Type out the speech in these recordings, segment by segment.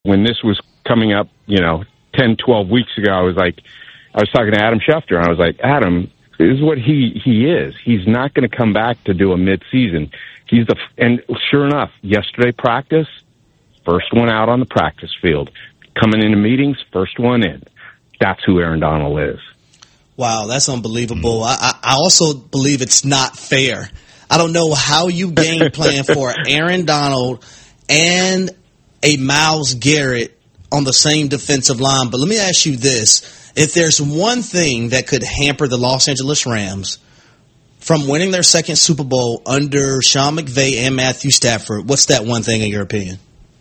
when this was coming up, 10, 12 weeks ago, I was talking to Adam Schefter, and I was like, Adam, this is what he is. He's not going to come back to do a mid-season. And sure enough, yesterday practice, first one out on the practice field. Coming into meetings, first one in. That's who Aaron Donald is. Wow, that's unbelievable. I also believe it's not fair. I don't know how you game plan for Aaron Donald and a Myles Garrett on the same defensive line. But let me ask you this. If there's one thing that could hamper the Los Angeles Rams from winning their second Super Bowl under Sean McVay and Matthew Stafford, what's that one thing in your opinion?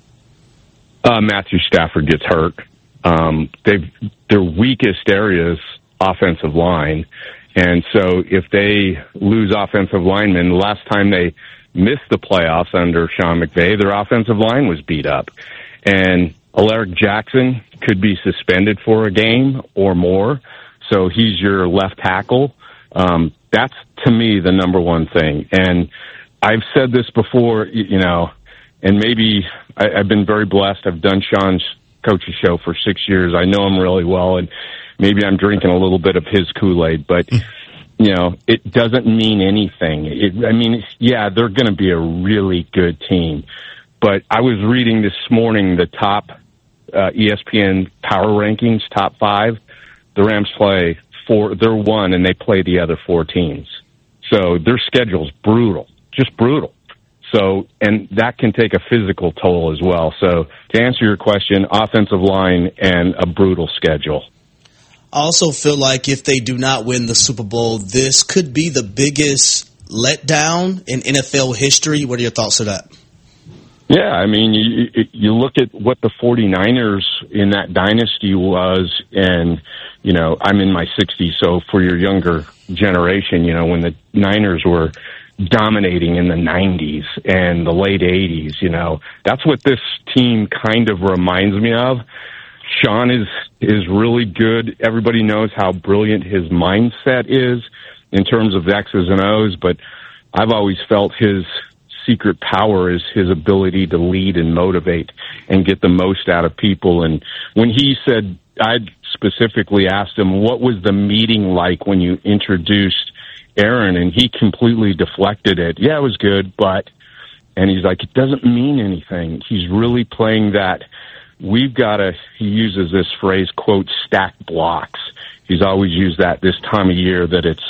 Matthew Stafford gets hurt. Their weakest area is offensive line. And so if they lose offensive linemen, the last time they missed the playoffs under Sean McVay, their offensive line was beat up. And Alaric Jackson could be suspended for a game or more. So he's your left tackle. That's, to me, the number one thing. And I've said this before, and maybe I've been very blessed. I've done Sean's coach's show for 6 years. I know him really well, and maybe I'm drinking a little bit of his Kool-Aid, but, it doesn't mean anything. They're going to be a really good team. But I was reading this morning the top ESPN power rankings, top 5. The Rams play 4. They're 1, and they play the other 4 teams. So their schedule's brutal, just brutal. So, and that can take a physical toll as well. So to answer your question, offensive line and a brutal schedule. I also feel like if they do not win the Super Bowl, this could be the biggest letdown in NFL history. What are your thoughts on that? Yeah, you look at what the 49ers in that dynasty was, and, I'm in my 60s, so for your younger generation, when the Niners were dominating in the 90s and the late 80s, that's what this team kind of reminds me of. Sean is really good. Everybody knows how brilliant his mindset is in terms of X's and O's, but I've always felt his secret power is his ability to lead and motivate and get the most out of people. And when he said, I specifically asked him, what was the meeting like when you introduced Aaron? And he completely deflected it. Yeah, it was good, and he's like, it doesn't mean anything. He's really playing that. He uses this phrase, quote, stack blocks. He's always used that this time of year, that it's,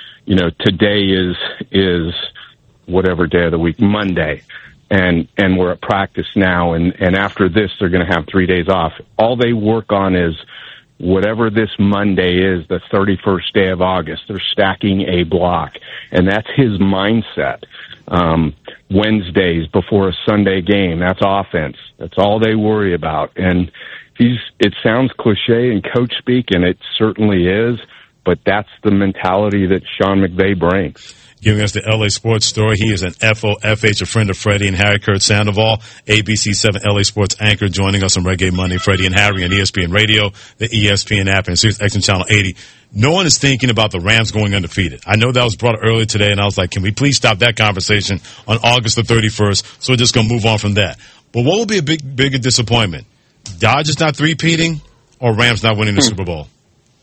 today is whatever day of the week, Monday. And we're at practice now. And after this, they're going to have 3 days off. All they work on is whatever this Monday is, the 31st day of August, they're stacking a block. And that's his mindset. Wednesdays before a Sunday game, that's offense. That's all they worry about. And it sounds cliche in coach speak, and it certainly is, but that's the mentality that Sean McVay brings. Giving us the LA Sports Story. He is an FOFH, a friend of Freddie and Harry. Kurt Sandoval, ABC7 LA Sports anchor, joining us on Reggae Monday. Freddie and Harry on ESPN Radio, the ESPN app, and Sirius XM Channel 80. No one is thinking about the Rams going undefeated. I know that was brought up earlier today, and I was like, can we please stop that conversation on August the 31st? So we're just going to move on from that. But what would be a bigger disappointment? Dodgers not three-peating or Rams not winning the Super Bowl?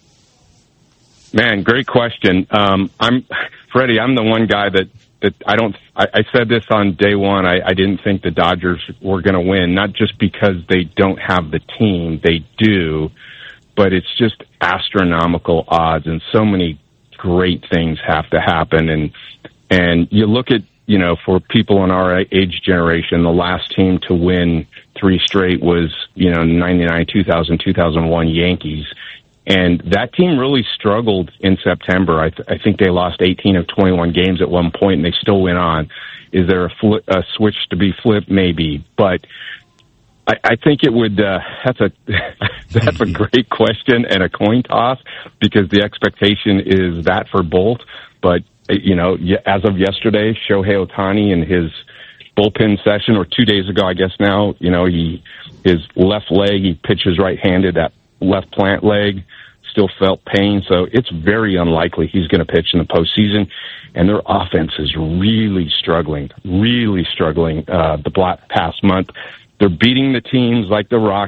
Man, great question. Freddie, I'm the one guy that I said this on day one. I didn't think the Dodgers were going to win, not just because they don't have the team. They do, but it's just astronomical odds, and so many great things have to happen. And you look at, for people in our age generation, the last team to win 3 straight was, 99, 2000, 2001 Yankees. And that team really struggled in September. I think they lost 18 of 21 games at one point, and they still went on. Is there a switch to be flipped? Maybe. But I think it would. That's a great question and a coin toss, because the expectation is that for both. But, as of yesterday, Shohei Ohtani in his bullpen session, or 2 days ago, I guess now, his left leg, he pitches right-handed, that left plant leg, still felt pain, so it's very unlikely he's going to pitch in the postseason. And their offense is really struggling the past month. They're beating the teams like the